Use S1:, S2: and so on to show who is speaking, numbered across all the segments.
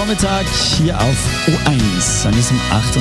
S1: Vormittag hier auf O1 an diesem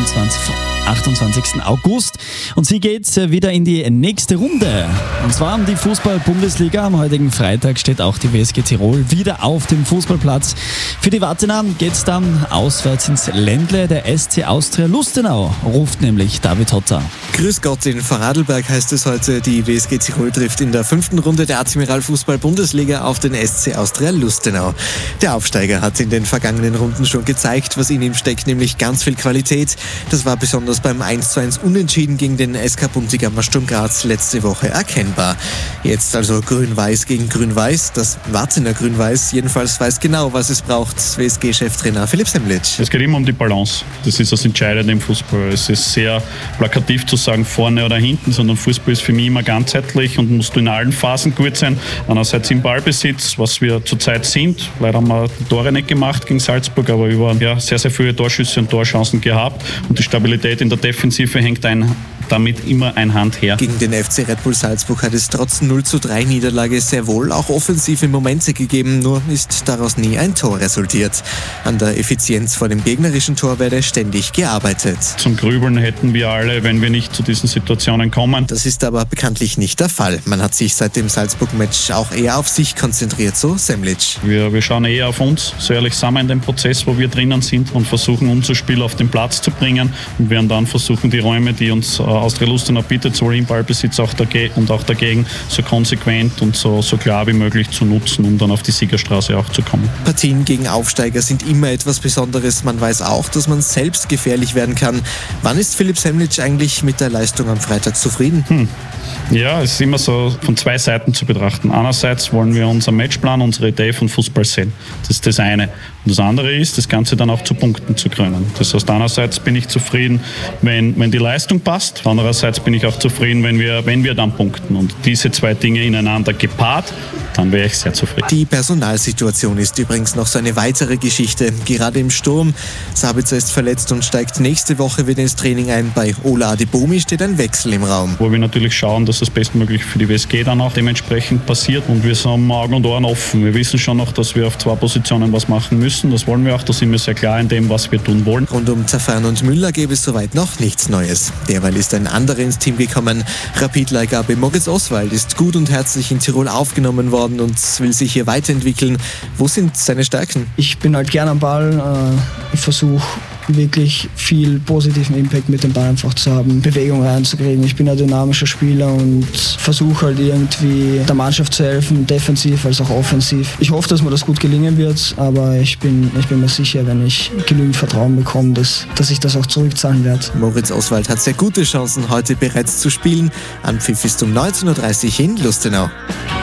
S1: 28. August. Und sie geht wieder in die nächste Runde. Und zwar um die Fußball-Bundesliga. Am heutigen Freitag steht auch die WSG Tirol wieder auf dem Fußballplatz. Für die Wartener geht es dann auswärts ins Ländle. Der SC Austria Lustenau ruft nämlich David Hotter.
S2: Grüß Gott, in Vorarlberg heißt es heute, die WSG Tirol trifft in der 5. Runde der Admiral Fußball Bundesliga auf den SC Austria Lustenau. Der Aufsteiger hat in den vergangenen Runden schon gezeigt, was in ihm steckt, nämlich ganz viel Qualität. Das war besonders beim 1:1 Unentschieden gegen den SK Buntigammer Sturm Graz letzte Woche erkennbar. Jetzt also Grün-Weiß gegen Grün-Weiß. Das Wartener Grün-Weiß jedenfalls weiß genau, was es braucht. WSG-Cheftrainer Philipp Semlitsch.
S3: Es geht immer um die Balance. Das ist das Entscheidende im Fußball. Es ist sehr plakativ zu sagen, vorne oder hinten, sondern Fußball ist für mich immer ganzheitlich und musst du in allen Phasen gut sein. Einerseits im Ballbesitz, was wir zurzeit sind. Leider haben wir die Tore nicht gemacht gegen Salzburg, aber wir sehr, sehr viele Torschüsse und Torchancen gehabt. Und die Stabilität in der Defensive hängt damit immer ein Hand her.
S2: Gegen den FC Red Bull Salzburg hat es trotz 0:3 Niederlage sehr wohl auch offensive Momente gegeben, nur ist daraus nie ein Tor resultiert. An der Effizienz vor dem gegnerischen Tor werde ständig gearbeitet.
S3: Zum Grübeln hätten wir alle, wenn wir nicht zu diesen Situationen kommen.
S2: Das ist aber bekanntlich nicht der Fall. Man hat sich seit dem Salzburg-Match auch eher auf sich konzentriert, so Semlitsch.
S3: Wir schauen eher auf uns, so ehrlich sind wir in dem Prozess, wo wir drinnen sind und versuchen unser Spiel auf den Platz zu bringen und werden dann versuchen, die Räume, die uns Austria Lustenau bietet, sowohl im Ballbesitz und auch dagegen, so konsequent und so klar wie möglich zu nutzen, um dann auf die Siegerstraße auch zu kommen.
S2: Partien gegen Aufsteiger sind immer etwas Besonderes. Man weiß auch, dass man selbst gefährlich werden kann. Wann ist Philipp Semlitsch eigentlich mit der Leistung am Freitag zufrieden?
S3: Ja, es ist immer so von zwei Seiten zu betrachten. Einerseits wollen wir unseren Matchplan, unsere Idee von Fußball sehen. Das ist das eine. Und das andere ist, das Ganze dann auch zu Punkten zu krönen. Das heißt, einerseits bin ich zufrieden, wenn die Leistung passt. Andererseits bin ich auch zufrieden, wenn wir dann punkten. Und diese zwei Dinge ineinander gepaart, dann wäre ich sehr zufrieden.
S2: Die Personalsituation ist übrigens noch so eine weitere Geschichte. Gerade im Sturm. Sabitzer ist verletzt und steigt nächste Woche wieder ins Training ein. Bei Ola Adebomi steht ein Wechsel im Raum.
S3: Wo wir natürlich schauen, dass das bestmöglich für die WSG dann auch dementsprechend passiert. Und wir sind Augen und Ohren offen. Wir wissen schon noch, dass wir auf 2 Positionen was machen müssen. Das wollen wir auch. Da sind wir sehr klar in dem, was wir tun wollen.
S2: Rund um Zafran und Müller gäbe es soweit noch nichts Neues. Derweil ist ein anderer ins Team gekommen. Rapid-Leihgabe Moritz Oswald ist gut und herzlich in Tirol aufgenommen worden und will sich hier weiterentwickeln. Wo sind seine Stärken?
S4: Ich bin halt gern am Ball. Ich versuche wirklich viel positiven Impact mit dem Ball einfach zu haben, Bewegung reinzukriegen. Ich bin ein dynamischer Spieler und versuche halt irgendwie der Mannschaft zu helfen, defensiv als auch offensiv. Ich hoffe, dass mir das gut gelingen wird, aber ich bin mir sicher, wenn ich genügend Vertrauen bekomme, dass ich das auch zurückzahlen werde.
S2: Moritz Oswald hat sehr gute Chancen, heute bereits zu spielen. Anpfiff ist um 19:30 Uhr in Lustenau.